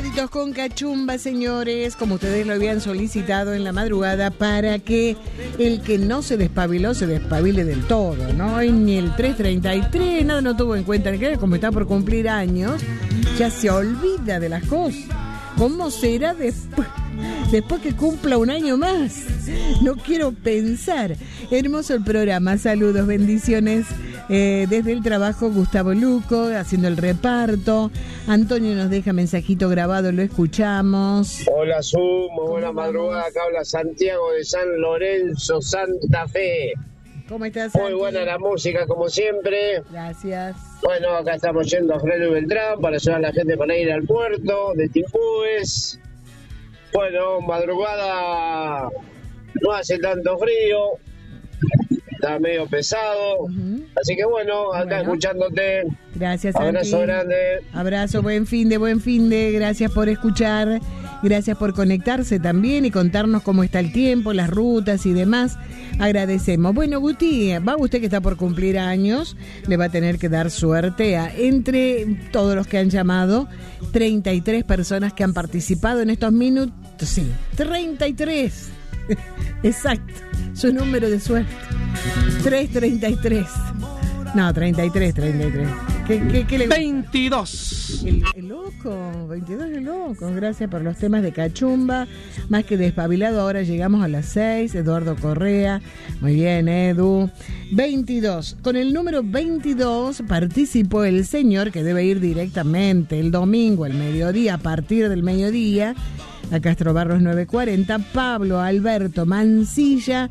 Heladitos con cachumba, señores, como ustedes lo habían solicitado en la madrugada, para que el que no se despabiló se despabile del todo, ¿no? Y ni el 333, nada no tuvo en cuenta, que como está por cumplir años, ya se olvida de las cosas. ¿Cómo será después que cumpla un año más? No quiero pensar. Hermoso el programa, saludos, bendiciones. Desde el trabajo, Gustavo Luco, haciendo el reparto. Antonio nos deja mensajito grabado, lo escuchamos. Hola, muy buena madrugada. Acá habla Santiago de San Lorenzo, Santa Fe. ¿Cómo estás, Santi? Muy buena la música, como siempre. Gracias. Bueno, acá estamos yendo a Frelo y Beltrán para ayudar a la gente para ir al puerto de Timbúes. Bueno, madrugada, no hace tanto frío. Está medio pesado, así que bueno, acá escuchándote. Gracias, Santi. Abrazo grande. Abrazo, buen fin de, gracias por escuchar, gracias por conectarse también y contarnos cómo está el tiempo, las rutas y demás. Agradecemos. Bueno, Guti, va usted que está por cumplir años, le va a tener que dar suerte a, entre todos los que han llamado, 33 personas que han participado en estos minutos. Sí, 33. Exacto, su número de suerte. 333. No, 33. ¿Qué le... 22. El loco, 22 es loco. Gracias por los temas de cachumba. Más que despabilado, ahora llegamos a las 6. Eduardo Correa. Muy bien, Edu. 22. Con el número 22 participó el señor que debe ir directamente el domingo al mediodía, a partir del mediodía, a Castro Barros 940, Pablo Alberto Mancilla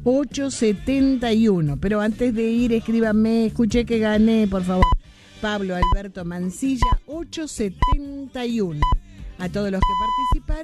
871. Pero antes de ir, escríbame, escuché que gané, por favor. Pablo Alberto Mancilla 871. A todos los que participaron.